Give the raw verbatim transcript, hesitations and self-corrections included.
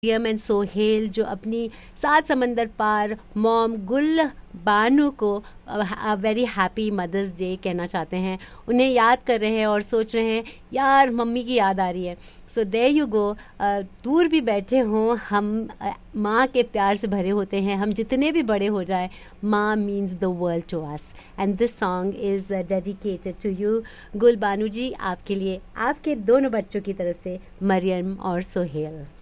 Maryam and Sohail जो अपनी सात समंदर पार मॉम गुल बानू को वेरी हैप्पी मदर्स डे कहना चाहते हैं, उन्हें याद कर रहे हैं और सोच रहे हैं यार मम्मी की याद आ रही है। सो देयर यू गो, दूर भी बैठे हों हम uh, माँ के प्यार से भरे होते हैं, हम जितने भी बड़े हो जाए माँ means the world to us. And this song is dedicated to you गुल बानू जी, आपके लिए, आपके दोनों बच्चों की तरफ से, मरियम और सोहेल।